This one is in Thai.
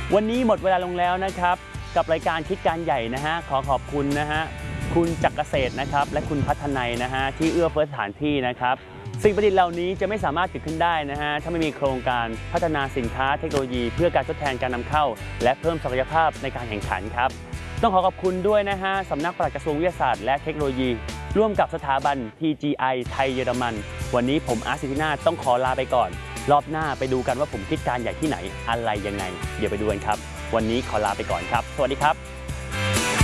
วันนี้หมดเวลาลงแล้วนะครับกับรายการคิดการใหญ่นะฮะขอขอบคุณนะฮะคุณจักรเกษตรนะครับและคุณพัฒนัยนะฮะที่เอื้อเฟื้อสถานที่นะครับสิ่งประดิษฐ์เหล่านี้จะไม่สามารถเกิดขึ้นได้นะฮะถ้าไม่มีโครงการพัฒนาสินค้าเทคโนโลยีเพื่อการทดแทนการนำเข้าและเพิ่มศักยภาพในการแข่งขันครับต้องขอขอบคุณด้วยนะฮะสำนักปลัดกระทรวงวิทยาศาสตร์และเทคโนโลยีร่วมกับสถาบัน TGI ไทยเยอรมันวันนี้ผมอาร์ต สิทธินาถต้องขอลาไปก่อนรอบหน้าไปดูกันว่าผมคิดการใหญ่ที่ไหนอะไรยังไงเดี๋ยวไปดูกันครับวันนี้ขอลาไปก่อนครับสวัสดีครับ